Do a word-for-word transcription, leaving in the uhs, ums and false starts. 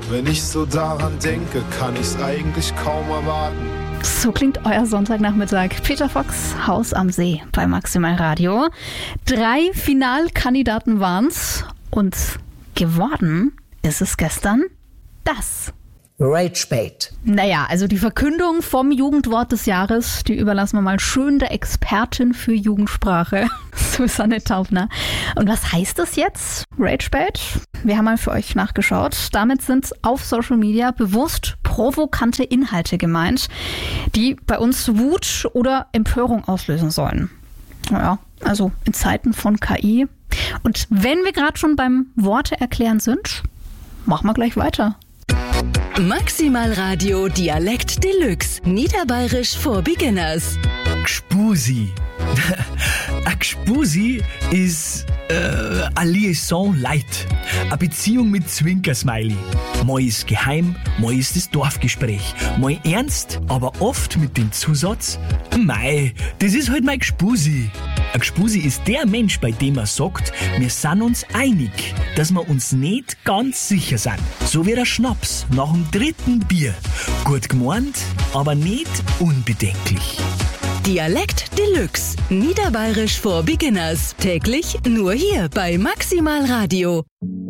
Wenn ich so daran denke, kann ich's eigentlich kaum erwarten. So klingt euer Sonntagnachmittag. Peter Fox, Haus am See bei Maximal Radio. Drei Finalkandidaten waren's und geworden ist es gestern das. Ragebait. Naja, also die Verkündung vom Jugendwort des Jahres, die überlassen wir mal schön der Expertin für Jugendsprache, Susanne Taubner. Und was heißt das jetzt? Ragebait? Wir haben mal für euch nachgeschaut. Damit sind auf Social Media bewusst provokante Inhalte gemeint, die bei uns Wut oder Empörung auslösen sollen. Naja, also in Zeiten von K I. Und wenn wir gerade schon beim Worte erklären sind, machen wir gleich weiter. Maximal Radio Dialekt Deluxe. Niederbayerisch for Beginners. Gspusi. A Gspusi ist äh, a Liaison light. A Beziehung mit Zwinkersmiley. Mal ist geheim, mal ist das Dorfgespräch. Mal ernst, aber oft mit dem Zusatz: Mei, das ist halt mein Gspusi. A Gspusi ist der Mensch, bei dem man sagt, wir sind uns einig, dass wir uns nicht ganz sicher sind. So wie der Schnaps nach dem dritten Bier. Gut gemeint, aber nicht unbedenklich. Dialekt Deluxe. Niederbayerisch for Beginners. Täglich nur hier bei Maximal Radio.